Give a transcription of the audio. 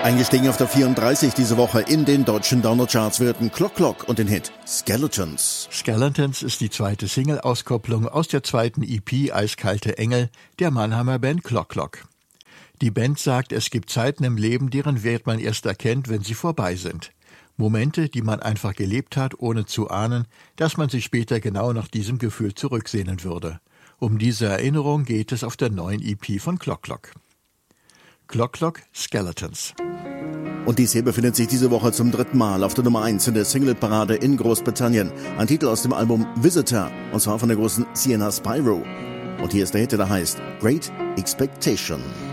Eingestiegen auf der 34 diese Woche in den deutschen Download-Charts würden Clock Clock und den Hit Skeletons. Skeletons ist die zweite Single-Auskopplung aus der zweiten EP Eiskalte Engel der Mannheimer Band Clock Clock. Die Band sagt, es gibt Zeiten im Leben, deren Wert man erst erkennt, wenn sie vorbei sind. Momente, die man einfach gelebt hat, ohne zu ahnen, dass man sich später genau nach diesem Gefühl zurücksehnen würde. Um diese Erinnerung geht es auf der neuen EP von Clock Clock. Clock Clock, Skeletons. Und dies hier befindet sich diese Woche zum dritten Mal auf der Nummer 1 in der Single-Parade in Großbritannien. Ein Titel aus dem Album Visitor, und zwar von der großen Sienna Spyro. Und hier ist der Hit, der heißt Great Expectation.